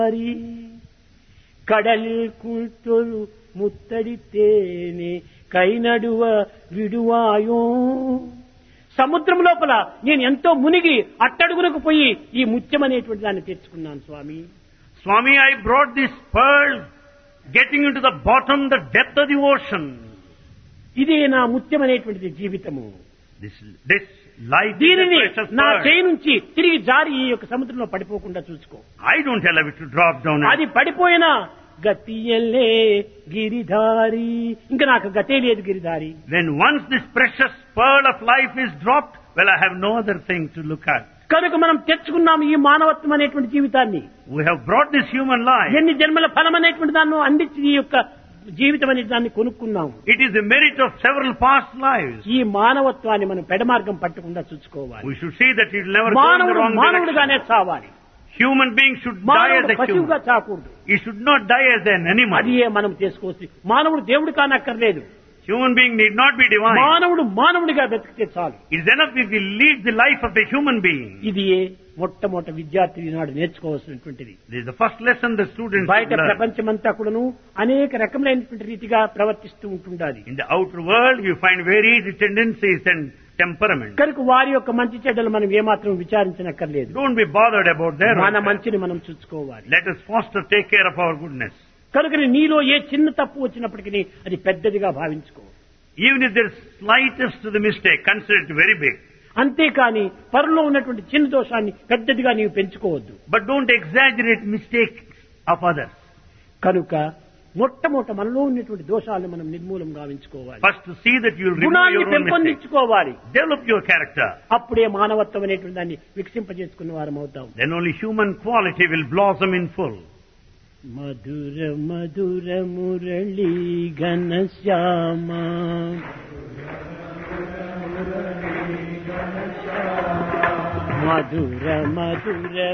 கடலில் கூட்டொரு ముత్తడితేనే కైనడువ విడువాయో. సముద్రం లోపల నేను ఎంతో మునిగి అట్టడుగునకు పోయి ఈ ముత్యం అనేటువంటి దాన్ని తెచ్చుకున్నాను స్వామి. Swami, I brought this pearl getting into the bottom, the depth of the ocean. ఇదే నా ముత్యం అనేటువంటిది జీవితము. This life దీనిని is a precious నా pearl. చేయి నుంచి తిరిగి జారి ఈ యొక్క సముద్రంలో పడిపోకుండా చూసుకో. I don't allow it to drop down. అది పడిపోయినా గతియల్లే గిరిధారి, ఇంకా నాకు గతే లేదు Giridhari. When once this precious pearl of life is dropped, well, I have no other thing to look at. కనుక మనం తెచ్చుకున్నాము ఈ మానవత్వం అనేటువంటి జీవితాన్ని. We have brought this human life. ఎన్ని జన్మల ఫలం అనేటువంటి దాన్ని అందించి ఈ యొక్క జీవితం అనే దాన్ని కొనుక్కున్నాము. It is the merit of several past lives. ఈ మానవత్వాన్ని మనం పెడమార్గం పట్టకుండా చూసుకోవాలి. We should see that it will never go in the మానవుడు wrong మానవుడుగానే direction. చావాలి. Human beings should die as మానవుడు a పశువుగా human. చాకూడదు. He should not die as an animal. అది మనం చేసుకోవచ్చు. మానవుడు దేవుడు కానక్కర్లేదు. Human being need not be divine. మానవుడు మానవుడిగా బ్రతికితే చాలు. It is enough if he leads the life of a human being. ఇది మొట్టమొదటి విద్యార్థి ఈనాడు నేర్చుకోవాల్సినటువంటిది. This is the first lesson the students బయట should learn. ప్రపంచమంతా కూడాను అనేక రకములైనటువంటి రీతిగా ప్రవర్తిస్తూ ఉంటుండాలి. In the outer world, you find varied tendencies and temperaments. కనుక వారి యొక్క మంచి చెడ్డలు మనం ఏమాత్రం విచారించనక్కర్లేదు. Don't be bothered about their మన welfare. మంచిని మనం చూసుకోవాలి. Let us foster, take care of our goodness. కనుక నీలో ఏ చిన్న తప్పు వచ్చినప్పటికీ అది పెద్దదిగా భావించుకో. Even if there is slightest to the mistake, consider it very big. అంతేకాని పరులో ఉన్నటువంటి చిన్న దోషాన్ని పెద్దదిగా నీవు పెంచుకోవద్దు. But don't exaggerate mistakes of others. కనుక మొట్టమొదట మనలో ఉన్నటువంటి దోషాలను మనం నిర్మూలం గావించుకోవాలి. First to see that you will remove గుణాన్ని your own mistakes. పెంపొందించుకోవాలి. Develop your character. అప్పుడే మానవత్వం అనేటువంటి దాన్ని వికసింపజేసుకున్న వారం అవుతాం. Then only human quality will blossom in full. Mathura Mathura Murali ఘనశ్యామ Mathura Mathura